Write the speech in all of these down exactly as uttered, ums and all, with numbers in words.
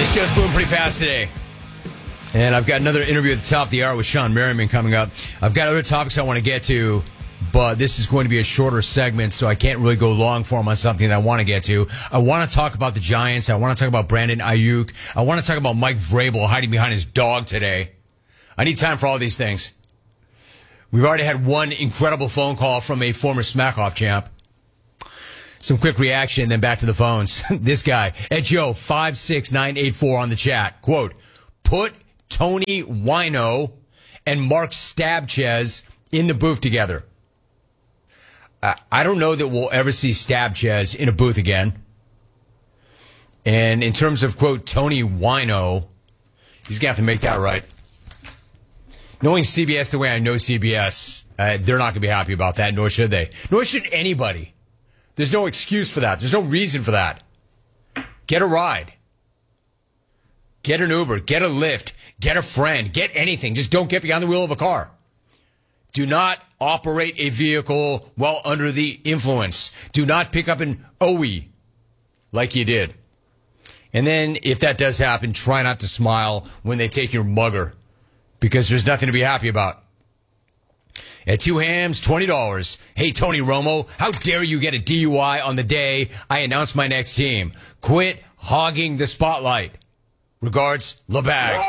This show's moving pretty fast today. And I've got another interview at the top of the hour with Sean Merriman coming up. I've got other topics I want to get to, but this is going to be a shorter segment, so I can't really go long form on something that I want to get to. I want to talk about the Giants. I want to talk about Brandon Ayuk. I want to talk about Mike Vrabel hiding behind his dog today. I need time for all these things. We've already had one incredible phone call from a former Smack-Off champ. Some quick reaction, then back to the phones. This guy, at Joe five six nine eight four on the chat, quote, put Tony Wino and Mark Stabchez in the booth together. Uh, I don't know that we'll ever see Stabchez in a booth again. And in terms of, quote, Tony Wino, he's going to have to make that right. Knowing C B S the way I know C B S, uh, they're not going to be happy about that, nor should they. Nor should anybody. There's no excuse for that. There's no reason for that. Get a ride. Get an Uber. Get a Lyft. Get a friend. Get anything. Just don't get behind the wheel of a car. Do not operate a vehicle while under the influence. Do not pick up an O E like you did. And then, if that does happen, try not to smile when they take your mugger, because there's nothing to be happy about. At two hams, twenty dollars. Hey, Tony Romo, how dare you get a D U I on the day I announce my next team? Quit hogging the spotlight. Regards, LeBag.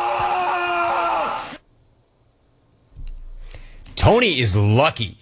Tony is lucky.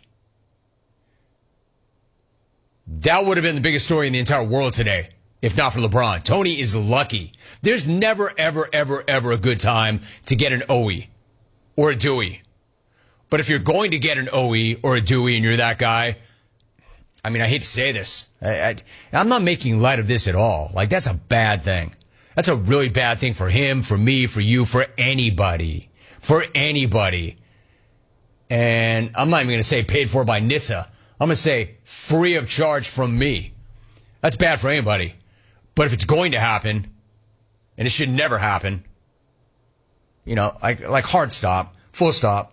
That would have been the biggest story in the entire world today, if not for LeBron. Tony is lucky. There's never, ever, ever, ever a good time to get an O E or a Dewey. But if you're going to get an O E or a Dewey and you're that guy, I mean, I hate to say this. I, I, I'm not making light of this at all. Like, that's a bad thing. That's a really bad thing for him, for me, for you, for anybody. For anybody. And I'm not even going to say paid for by N H T S A. I'm going to say free of charge from me. That's bad for anybody. But if it's going to happen, and it should never happen, you know, like, like hard stop, full stop.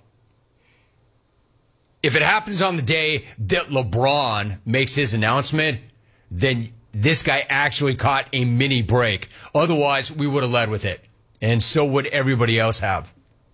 If it happens on the day that LeBron makes his announcement, then this guy actually caught a mini break. Otherwise, we would have led with it. And so would everybody else have.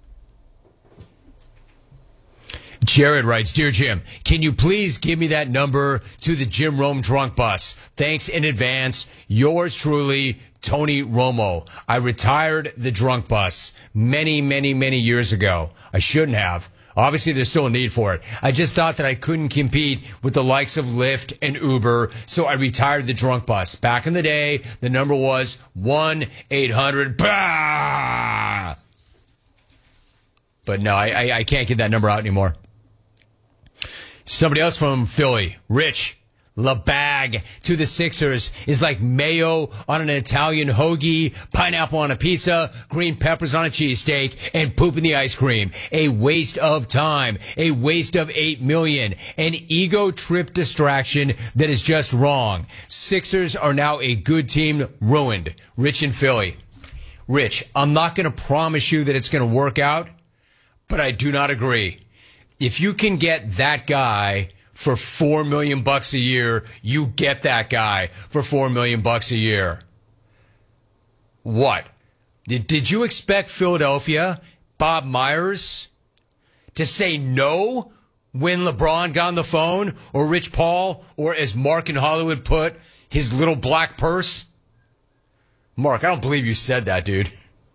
Jared writes, Dear Jim, can you please give me that number to the Jim Rome drunk bus? Thanks in advance. Yours truly, Tony Romo. I retired the drunk bus many, many, many years ago. I shouldn't have. Obviously, there's still a need for it. I just thought that I couldn't compete with the likes of Lyft and Uber, so I retired the drunk bus. Back in the day, the number was one eight hundred bah! But no, I, I, I can't get that number out anymore. Somebody else from Philly, Rich. LeBag to the Sixers is like mayo on an Italian hoagie, pineapple on a pizza, green peppers on a cheesesteak, and poop in the ice cream. A waste of time. A waste of eight million. An ego trip distraction that is just wrong. Sixers are now a good team ruined. Rich in Philly. Rich, I'm not going to promise you that it's going to work out, but I do not agree. If you can get that guy for four million bucks a year, you get that guy for four million bucks a year. What? Did, did you expect Philadelphia, Bob Myers, to say no when LeBron got on the phone, or Rich Paul, or as Mark in Hollywood put, his little black purse? Mark, I don't believe you said that, dude.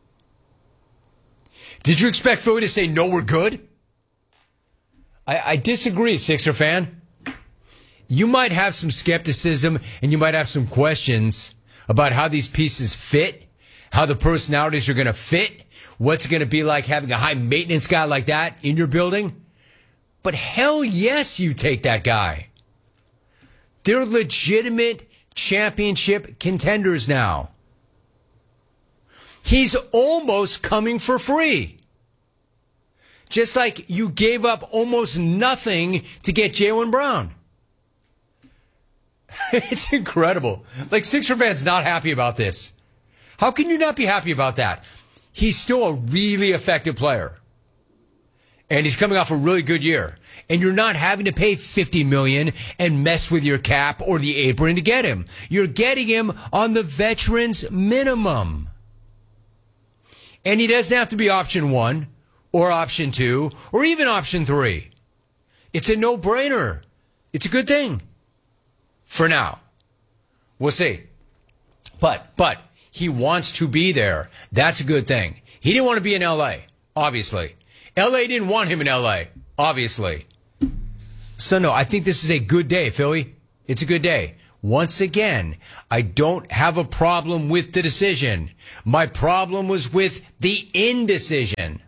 Did you expect Philly to say no, we're good? I, I disagree, Sixer fan. You might have some skepticism and you might have some questions about how these pieces fit, how the personalities are going to fit, what's it going to be like having a high maintenance guy like that in your building. But hell yes, you take that guy. They're legitimate championship contenders now. He's almost coming for free. Just like you gave up almost nothing to get Jaylen Brown. It's incredible. Like, Sixer fans not happy about this. How can you not be happy about that? He's still a really effective player. And he's coming off a really good year. And you're not having to pay fifty million dollars and mess with your cap or the apron to get him. You're getting him on the veterans minimum. And he doesn't have to be option one or option two or even option three. It's a no-brainer. It's a good thing. For now. We'll see. But, but, he wants to be there. That's a good thing. He didn't want to be in L A, obviously. L A didn't want him in L A, obviously. So, no, I think this is a good day, Philly. It's a good day. Once again, I don't have a problem with the decision. My problem was with the indecision.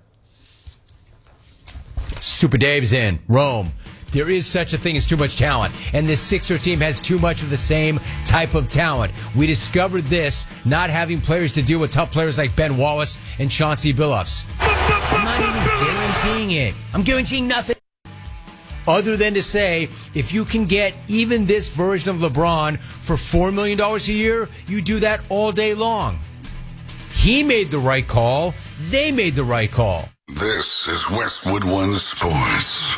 Super Dave's in Rome. There is such a thing as too much talent, and this Sixer team has too much of the same type of talent. We discovered this not having players to deal with tough players like Ben Wallace and Chauncey Billups. I'm not even guaranteeing it. I'm guaranteeing nothing. Other than to say, if you can get even this version of LeBron for four million dollars a year, you do that all day long. He made the right call. They made the right call. This is Westwood One Sports.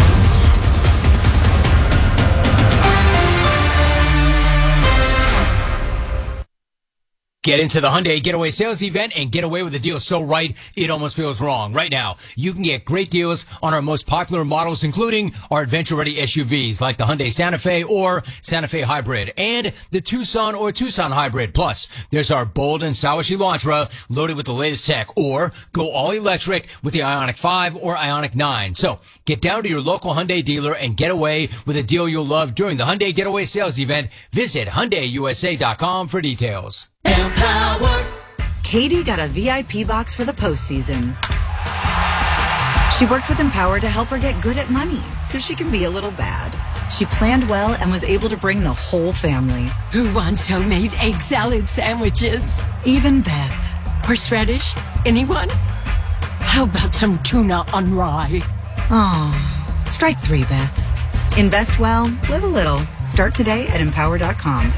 Get into the Hyundai Getaway Sales Event and get away with a deal so right, it almost feels wrong. Right now, you can get great deals on our most popular models, including our adventure-ready S U Vs like the Hyundai Santa Fe or Santa Fe Hybrid and the Tucson or Tucson Hybrid. Plus, there's our bold and stylish Elantra loaded with the latest tech, or go all-electric with the Ioniq five or Ioniq nine. So, get down to your local Hyundai dealer and get away with a deal you'll love during the Hyundai Getaway Sales Event. Visit Hyundai U S A dot com for details. Empower. Katie got a V I P box for the postseason. She worked with Empower to help her get good at money so she can be a little bad. She planned well and was able to bring the whole family. Who wants homemade egg salad sandwiches? Even Beth. Horseradish? Anyone? How about some tuna on rye? Aw, strike three, Beth. Invest well, live a little. Start today at empower dot com.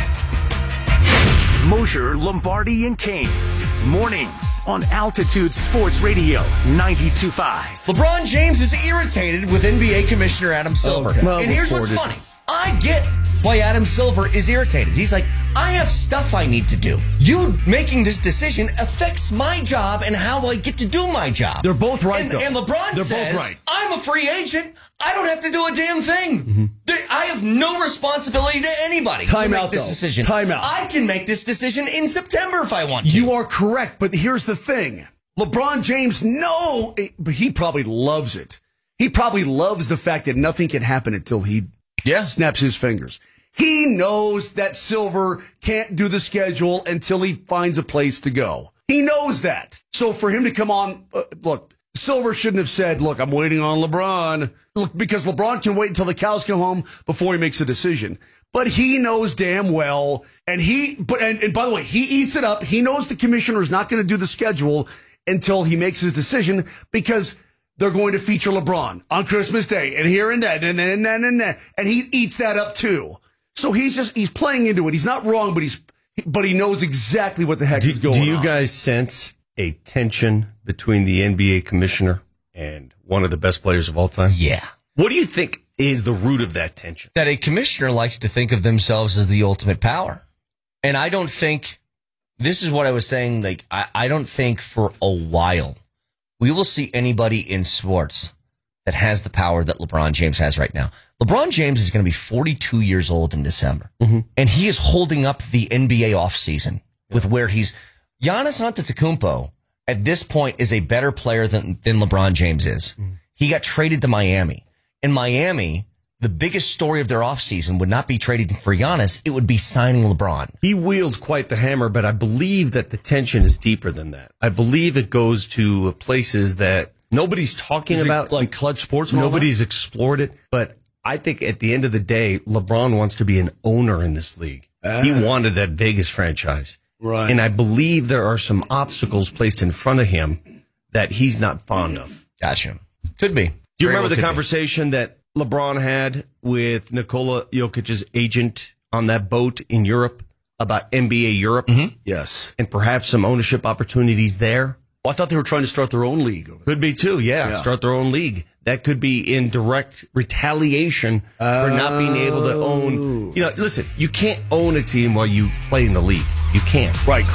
Mosher, Lombardi, and Kane. Mornings on Altitude Sports Radio ninety-two point five. LeBron James is irritated with N B A Commissioner Adam Silver. Okay. Well, and here's what's funny. I get why Adam Silver is irritated. He's like, I have stuff I need to do. You making this decision affects my job and how I get to do my job. They're both right, and, though. and LeBron They're says, both right. I'm a free agent. I don't have to do a damn thing. Mm-hmm. I have no responsibility to anybody Time to make out, this though. decision. Time out. I can make this decision in September if I want to. You are correct, but here's the thing. LeBron James, no, but he probably loves it. He probably loves the fact that nothing can happen until he yeah. snaps his fingers. He knows that Silver can't do the schedule until he finds a place to go. He knows that. So for him to come on, uh, look, Silver shouldn't have said, look, I'm waiting on LeBron. Look, because LeBron can wait until the cows come home before he makes a decision. But he knows damn well, and he, but and, and by the way, he eats it up. He knows the commissioner is not going to do the schedule until he makes his decision, because they're going to feature LeBron on Christmas Day and here and that and then and, and, and, and he eats that up too. So he's just, he's playing into it. He's not wrong, but he's, but he knows exactly what the heck do, is going on. Do you guys sense a tension between the N B A commissioner and one of the best players of all time? Yeah. What do you think is the root of that tension? That a commissioner likes to think of themselves as the ultimate power. And I don't think, this is what I was saying, like, I, I don't think for a while we will see anybody in sports that has the power that LeBron James has right now. LeBron James is going to be forty-two years old in December. Mm-hmm. And he is holding up the N B A offseason yeah. with where he's, Giannis Antetokounmpo at this point is a better player than, than LeBron James is. Mm-hmm. He got traded to Miami. In Miami, the biggest story of their offseason would not be trading for Giannis. It would be signing LeBron. He wields quite the hammer, but I believe that the tension is deeper than that. I believe it goes to places that nobody's talking is about. Like Clutch Sports? And Nobody's explored it. But I think at the end of the day, LeBron wants to be an owner in this league. Ah. He wanted that Vegas franchise. Right. And I believe there are some obstacles placed in front of him that he's not fond of. Gotcha. Could be. Do you remember the conversation be. that LeBron had with Nikola Jokic's agent on that boat in Europe about N B A Europe? Mm-hmm. Yes. And perhaps some ownership opportunities there? Well, I thought they were trying to start their own league. Over there. Could be too, yeah, yeah. Start their own league. That could be in direct retaliation oh. for not being able to own. You know, listen, you can't own a team while you play in the league. You can't. Right, correct.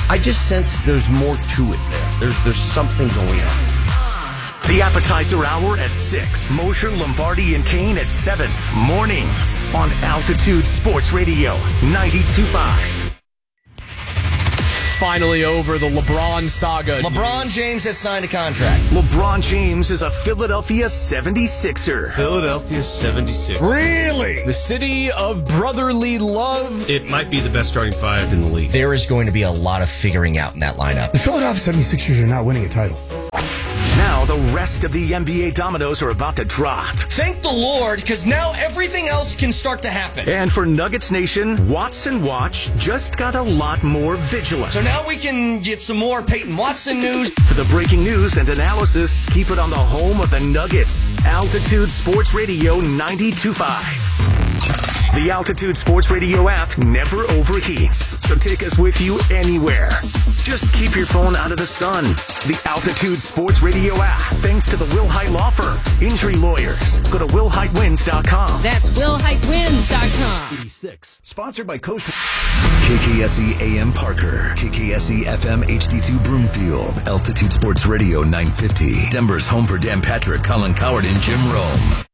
I just sense there's more to it there. There's there's something going on. The Appetizer Hour at six. Mosher, Lombardi, and Kane at seven. Mornings on Altitude Sports Radio ninety-two point five. Finally over, the LeBron saga. LeBron James has signed a contract. LeBron James is a Philadelphia seventy-sixer. Philadelphia seventy-six. Really? The city of brotherly love. It might be the best starting five in the league. There is going to be a lot of figuring out in that lineup. The Philadelphia seventy-sixers are not winning a title. Now the rest of the N B A dominoes are about to drop. Thank the Lord, because now everything else can start to happen. And for Nuggets Nation, Watson Watch just got a lot more vigilant. So now we can get some more Peyton Watson news. For the breaking news and analysis, keep it on the home of the Nuggets. Altitude Sports Radio ninety-two point five. The Altitude Sports Radio app never overheats, so take us with you anywhere. Just keep your phone out of the sun. The Altitude Sports Radio app, thanks to the Will Height Law Firm. Injury lawyers. Go to will height wins dot com. That's will height wins dot com. eighty-six. Sponsored by Coast. K K S E A M Parker, K K S E F M H D two Broomfield, Altitude Sports Radio nine fifty, Denver's home for Dan Patrick, Colin Coward, and Jim Rome.